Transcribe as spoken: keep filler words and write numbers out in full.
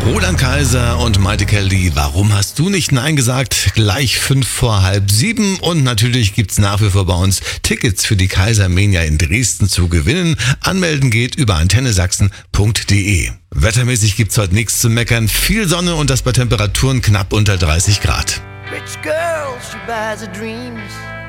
Roland Kaiser und Maite Kelly, warum hast du nicht Nein gesagt? Gleich fünf vor halb sieben und natürlich gibt's nach wie vor bei uns Tickets für die Kaisermania in Dresden zu gewinnen. Anmelden geht über antenne sachsen punkt de. Wettermäßig gibt's heute nichts zu meckern. Viel Sonne und das bei Temperaturen knapp unter dreißig Grad. Rich girl, she buys her dreams.